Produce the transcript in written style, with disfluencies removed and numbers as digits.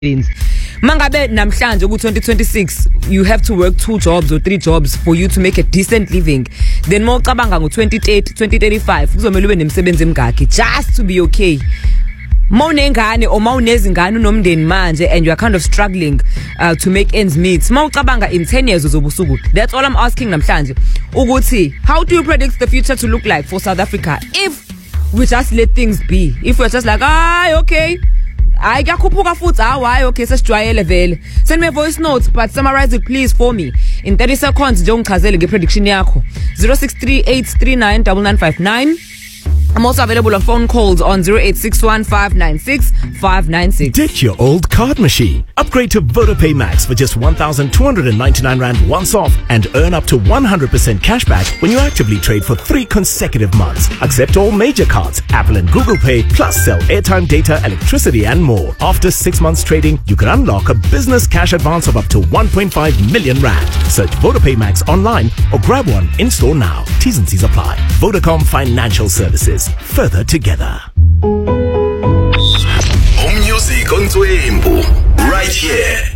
Mangabe namhlanje ku 2026 you have to work 2 jobs or 3 jobs for you to make a decent living. Then mawucabanga ngo 2030 2035 kuzomela ube nemsebenzi emingaki just to be okay. Mawunengane or mawunezingane unomndeni manje and you are kind of struggling to make ends meet. Mawucabanga in 10 years uzobusuku. That's all I'm asking namhlanje. Ukuthi how do you predict the future to look like for South Africa if we just let things be? If we're just like, okay. I yakhuphuka futhi hayi okay sesijwayele vele. Send me a voice note but summarize it please for me in 30 seconds nje ungichazele ngeprediction yakho. 0638399959. I'm also available on phone calls on 0861596596. Ditch your old card machine. Upgrade to VodaPay Max for just 1,299 Rand once off and earn up to 100% cashback when you actively trade for 3 consecutive months. Accept all major cards, Apple and Google Pay, plus sell airtime, data, electricity and more. After 6 months trading, you can unlock a business cash advance of up to 1.5 million Rand. Search VodaPay Max online or grab one in-store now. T's and C's apply. Vodacom Financial Services. Further together. Home music on Twimbo, right here.